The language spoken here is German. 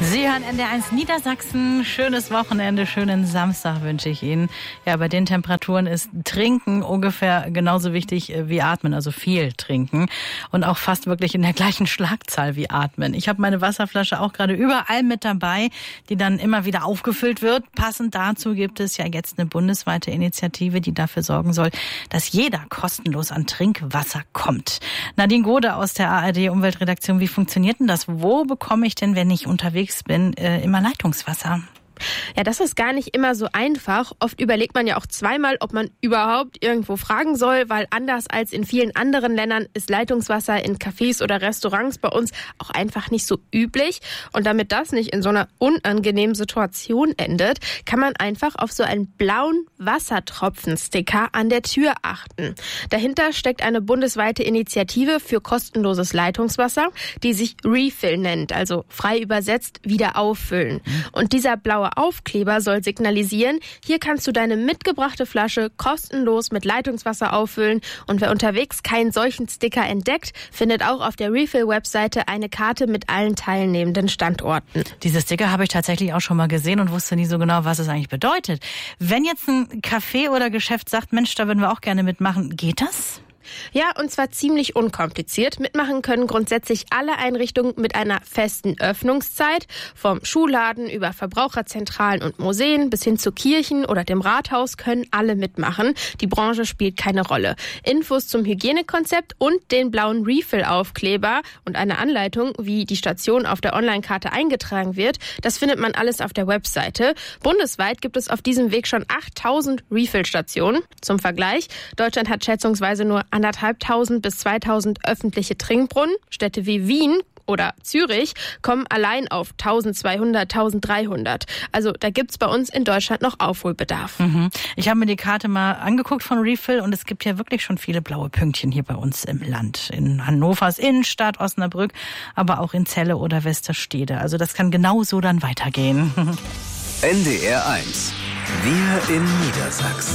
Sie hören NDR1 Niedersachsen. Schönes Wochenende, schönen Samstag wünsche ich Ihnen. Ja, bei den Temperaturen ist Trinken ungefähr genauso wichtig wie Atmen, also viel trinken. Und auch fast wirklich in der gleichen Schlagzahl wie Atmen. Ich habe meine Wasserflasche auch gerade überall mit dabei, die dann immer wieder aufgefüllt wird. Passend dazu gibt es ja jetzt eine bundesweite Initiative, die dafür sorgen soll, dass jeder kostenlos an Trinkwasser kommt. Nadine Gode aus der ARD-Umweltredaktion, wie funktioniert denn das? Wo bekomme ich denn, wenn ich unterwegs bin, immer Leitungswasser? Ja, das ist gar nicht immer so einfach. Oft überlegt man ja auch zweimal, ob man überhaupt irgendwo fragen soll, weil anders als in vielen anderen Ländern ist Leitungswasser in Cafés oder Restaurants bei uns auch einfach nicht so üblich. Und damit das nicht in so einer unangenehmen Situation endet, kann man einfach auf so einen blauen Wassertropfen-Sticker an der Tür achten. Dahinter steckt eine bundesweite Initiative für kostenloses Leitungswasser, die sich Refill nennt, also frei übersetzt wieder auffüllen. Und dieser blaue Aufkleber soll signalisieren, hier kannst du deine mitgebrachte Flasche kostenlos mit Leitungswasser auffüllen, und wer unterwegs keinen solchen Sticker entdeckt, findet auch auf der Refill-Webseite eine Karte mit allen teilnehmenden Standorten. Diese Sticker habe ich tatsächlich auch schon mal gesehen und wusste nie so genau, was es eigentlich bedeutet. Wenn jetzt ein Café oder Geschäft sagt, Mensch, da würden wir auch gerne mitmachen, geht das? Ja, und zwar ziemlich unkompliziert. Mitmachen können grundsätzlich alle Einrichtungen mit einer festen Öffnungszeit. Vom Schulladen über Verbraucherzentralen und Museen bis hin zu Kirchen oder dem Rathaus können alle mitmachen. Die Branche spielt keine Rolle. Infos zum Hygienekonzept und den blauen Refill-Aufkleber und eine Anleitung, wie die Station auf der Online-Karte eingetragen wird, das findet man alles auf der Webseite. Bundesweit gibt es auf diesem Weg schon 8000 Refill-Stationen. Zum Vergleich, Deutschland hat schätzungsweise nur 1.500 bis 2.000 öffentliche Trinkbrunnen. Städte wie Wien oder Zürich kommen allein auf 1.200, 1.300. Also da gibt's bei uns in Deutschland noch Aufholbedarf. Ich habe mir die Karte mal angeguckt von Refill und es gibt ja wirklich schon viele blaue Pünktchen hier bei uns im Land. In Hannovers Innenstadt, Osnabrück, aber auch in Celle oder Westerstede. Also das kann genauso dann weitergehen. NDR1. Wir in Niedersachsen.